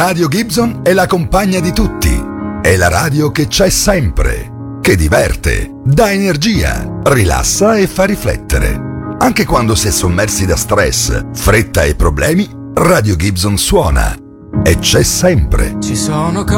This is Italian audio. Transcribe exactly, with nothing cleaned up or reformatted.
Radio Gibson è la compagna di tutti. È la radio che c'è sempre, che diverte, dà energia, rilassa e fa riflettere. Anche quando si è sommersi da stress, fretta e problemi, Radio Gibson suona e c'è sempre. Ci sono